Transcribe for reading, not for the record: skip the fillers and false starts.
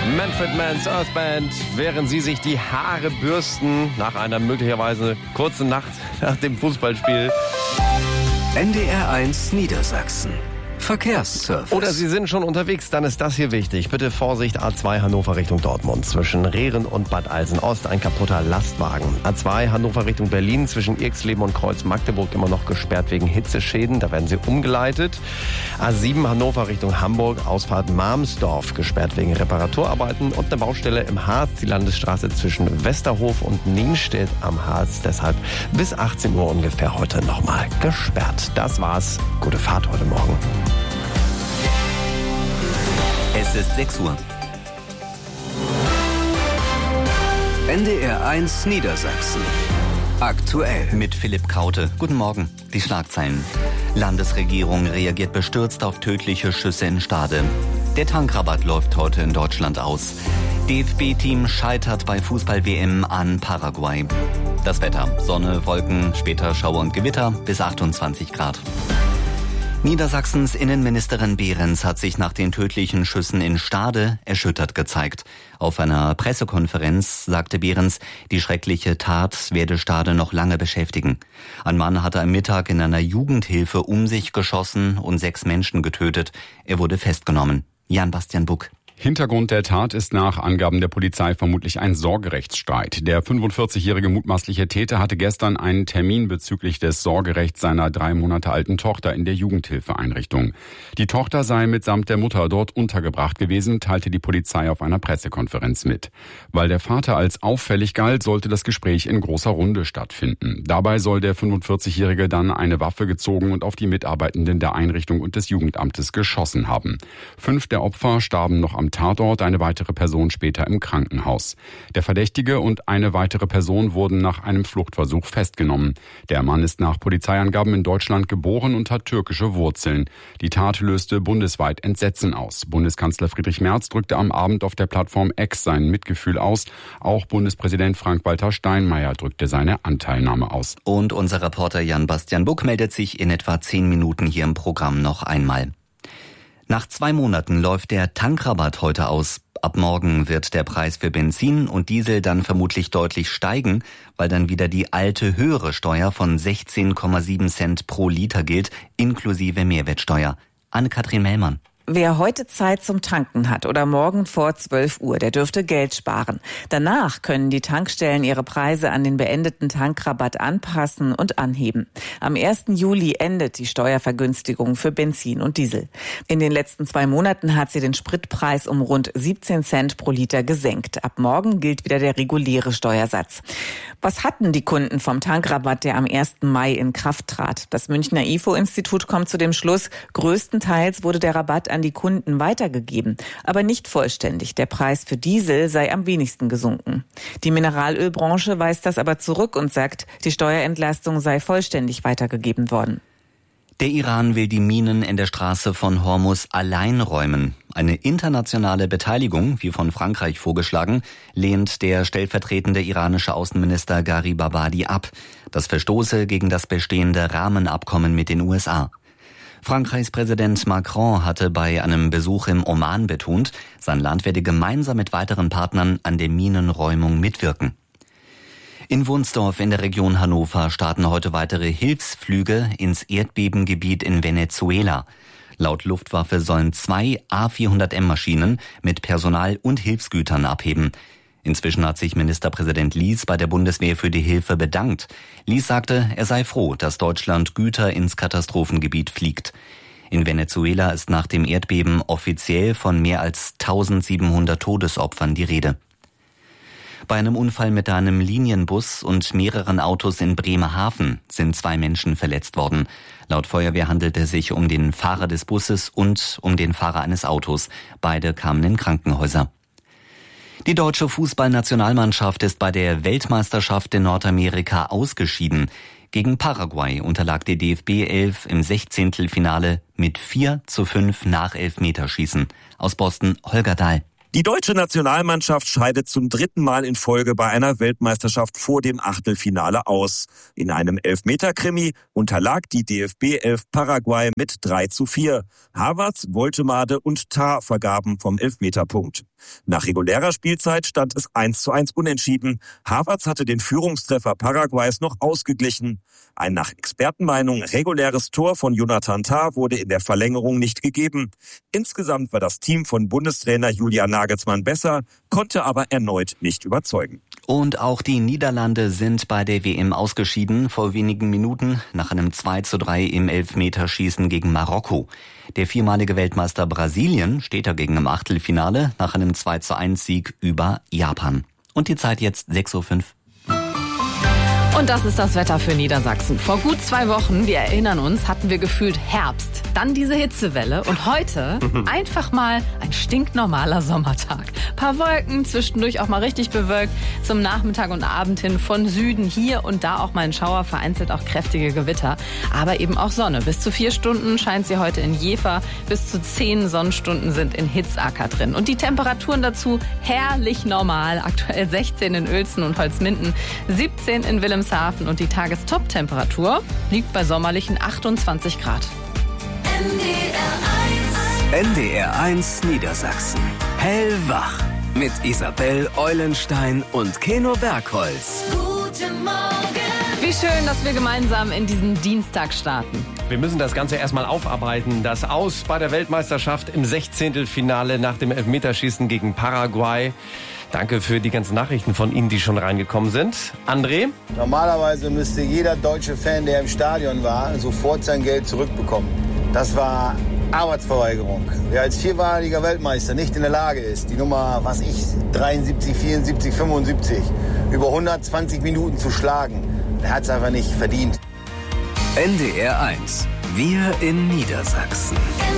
Manfred Mann's Earth Band, während sie sich die Haare bürsten nach einer möglicherweise kurzen Nacht nach dem Fußballspiel. NDR 1 Niedersachsen. Verkehrsservice. Oder Sie sind schon unterwegs, dann ist das hier wichtig. Bitte Vorsicht, A2 Hannover Richtung Dortmund. Zwischen Rehren und Bad Alsen-Ost ein kaputter Lastwagen. A2 Hannover Richtung Berlin. Zwischen Irxleben und Kreuz Magdeburg immer noch gesperrt wegen Hitzeschäden. Da werden sie umgeleitet. A7 Hannover Richtung Hamburg. Ausfahrt Marmsdorf gesperrt wegen Reparaturarbeiten. Und eine Baustelle im Harz. Die Landesstraße zwischen Westerhof und Nienstedt am Harz. Deshalb bis 18 Uhr ungefähr heute nochmal gesperrt. Das war's. Gute Fahrt heute Morgen. Es ist 6 Uhr. NDR 1 Niedersachsen. Aktuell. Mit Philipp Kraute. Guten Morgen. Die Schlagzeilen. Landesregierung reagiert bestürzt auf tödliche Schüsse in Stade. Der Tankrabatt läuft heute in Deutschland aus. DFB-Team scheitert bei Fußball-WM an Paraguay. Das Wetter. Sonne, Wolken, später Schauer und Gewitter bis 28 Grad. Niedersachsens Innenministerin Behrens hat sich nach den tödlichen Schüssen in Stade erschüttert gezeigt. Auf einer Pressekonferenz sagte Behrens, die schreckliche Tat werde Stade noch lange beschäftigen. Ein Mann hatte am Mittag in einer Jugendhilfe um sich geschossen und 6 Menschen getötet. Er wurde festgenommen. Jan-Bastian Buck. Hintergrund der Tat ist nach Angaben der Polizei vermutlich ein Sorgerechtsstreit. Der 45-jährige mutmaßliche Täter hatte gestern einen Termin bezüglich des Sorgerechts seiner 3 Monate alten Tochter in der Jugendhilfeeinrichtung. Die Tochter sei mitsamt der Mutter dort untergebracht gewesen, teilte die Polizei auf einer Pressekonferenz mit. Weil der Vater als auffällig galt, sollte das Gespräch in großer Runde stattfinden. Dabei soll der 45-jährige dann eine Waffe gezogen und auf die Mitarbeitenden der Einrichtung und des Jugendamtes geschossen haben. 5 der Opfer starben noch am Tatort, eine weitere Person später im Krankenhaus. Der Verdächtige und eine weitere Person wurden nach einem Fluchtversuch festgenommen. Der Mann ist nach Polizeiangaben in Deutschland geboren und hat türkische Wurzeln. Die Tat löste bundesweit Entsetzen aus. Bundeskanzler Friedrich Merz drückte am Abend auf der Plattform X sein Mitgefühl aus. Auch Bundespräsident Frank-Walter Steinmeier drückte seine Anteilnahme aus. Und unser Reporter Jan-Bastian Buck meldet sich in etwa 10 Minuten hier im Programm noch einmal. Nach 2 Monaten läuft der Tankrabatt heute aus. Ab morgen wird der Preis für Benzin und Diesel dann vermutlich deutlich steigen, weil dann wieder die alte höhere Steuer von 16,7 Cent pro Liter gilt, inklusive Mehrwertsteuer. Anne-Kathrin Mellmann. Wer heute Zeit zum Tanken hat oder morgen vor 12 Uhr, der dürfte Geld sparen. Danach können die Tankstellen ihre Preise an den beendeten Tankrabatt anpassen und anheben. Am 1. Juli endet die Steuervergünstigung für Benzin und Diesel. In den letzten 2 Monaten hat sie den Spritpreis um rund 17 Cent pro Liter gesenkt. Ab morgen gilt wieder der reguläre Steuersatz. Was hatten die Kunden vom Tankrabatt, der am 1. Mai in Kraft trat? Das Münchner IFO-Institut kommt zu dem Schluss, größtenteils wurde der Rabatt an die Kunden weitergegeben, aber nicht vollständig. Der Preis für Diesel sei am wenigsten gesunken. Die Mineralölbranche weist das aber zurück und sagt, die Steuerentlastung sei vollständig weitergegeben worden. Der Iran will die Minen in der Straße von Hormuz allein räumen. Eine internationale Beteiligung, wie von Frankreich vorgeschlagen, lehnt der stellvertretende iranische Außenminister Gharibabadi ab. Das verstoße gegen das bestehende Rahmenabkommen mit den USA. Frankreichs Präsident Macron hatte bei einem Besuch im Oman betont, sein Land werde gemeinsam mit weiteren Partnern an der Minenräumung mitwirken. In Wunsdorf in der Region Hannover starten heute weitere Hilfsflüge ins Erdbebengebiet in Venezuela. Laut Luftwaffe sollen 2 A400M-Maschinen mit Personal und Hilfsgütern abheben. Inzwischen hat sich Ministerpräsident Lies bei der Bundeswehr für die Hilfe bedankt. Lies sagte, er sei froh, dass Deutschland Güter ins Katastrophengebiet fliegt. In Venezuela ist nach dem Erdbeben offiziell von mehr als 1700 Todesopfern die Rede. Bei einem Unfall mit einem Linienbus und mehreren Autos in Bremerhaven sind 2 Menschen verletzt worden. Laut Feuerwehr handelt es sich um den Fahrer des Busses und um den Fahrer eines Autos. Beide kamen in Krankenhäuser. Die deutsche Fußballnationalmannschaft ist bei der Weltmeisterschaft in Nordamerika ausgeschieden. Gegen Paraguay unterlag die DFB 11 im 16. Finale mit 4:5 nach Elfmeterschießen. Aus Boston Holger Dahl. Die deutsche Nationalmannschaft scheidet zum 3. Mal in Folge bei einer Weltmeisterschaft vor dem Achtelfinale aus. In einem Elfmeter-Krimi unterlag die DFB 11 Paraguay mit 3:4. Havertz, Woltemade und Tah vergaben vom Elfmeterpunkt. Nach regulärer Spielzeit stand es 1:1 unentschieden. Havertz hatte den Führungstreffer Paraguays noch ausgeglichen. Ein nach Expertenmeinung reguläres Tor von Jonathan Tah wurde in der Verlängerung nicht gegeben. Insgesamt war das Team von Bundestrainer Julian Nagelsmann besser, konnte aber erneut nicht überzeugen. Und auch die Niederlande sind bei der WM ausgeschieden, vor wenigen Minuten nach einem 2:3 im Elfmeterschießen gegen Marokko. Der viermalige Weltmeister Brasilien steht dagegen im Achtelfinale nach einem 2:1 über Japan. Und die Zeit jetzt 6:05 Uhr. Und das ist das Wetter für Niedersachsen. Vor gut 2 Wochen, wir erinnern uns, hatten wir gefühlt Herbst. Dann diese Hitzewelle und heute einfach mal ein stinknormaler Sommertag. Paar Wolken, zwischendurch auch mal richtig bewölkt. Zum Nachmittag und Abend hin von Süden hier und da auch mal ein Schauer, vereinzelt auch kräftige Gewitter. Aber eben auch Sonne. Bis zu 4 Stunden scheint sie heute in Jever. Bis zu 10 Sonnenstunden sind in Hitzacker drin. Und die Temperaturen dazu herrlich normal. Aktuell 16 in Uelzen und Holzminden, 17 in Wilhelmshaven und die Tagestop-Temperatur liegt bei sommerlichen 28 Grad. NDR 1 Niedersachsen. Hellwach. Mit Isabel Eulenstein und Keno Bergholz. Guten Morgen. Wie schön, dass wir gemeinsam in diesen Dienstag starten. Wir müssen das Ganze erstmal aufarbeiten. Das Aus bei der Weltmeisterschaft im 16. nach dem Elfmeterschießen gegen Paraguay. Danke für die ganzen Nachrichten von Ihnen, die schon reingekommen sind. André? Normalerweise müsste jeder deutsche Fan, der im Stadion war, sofort sein Geld zurückbekommen. Das war Arbeitsverweigerung. Wer als viermaliger Weltmeister nicht in der Lage ist, die Nummer, 73, 74, 75, über 120 Minuten zu schlagen, der hat es einfach nicht verdient. NDR 1. Wir in Niedersachsen.